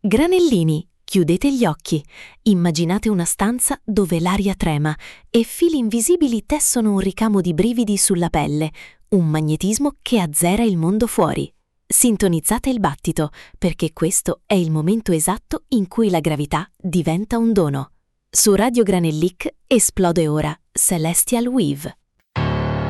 Granellini, chiudete gli occhi, immaginate una stanza dove l'aria trema e fili invisibili tessono un ricamo di brividi sulla pelle, un magnetismo che azzera il mondo fuori. Sintonizzate il battito, perché questo è il momento esatto in cui la gravità diventa un dono. Su Radio Granellic esplode ora Celestial Weave.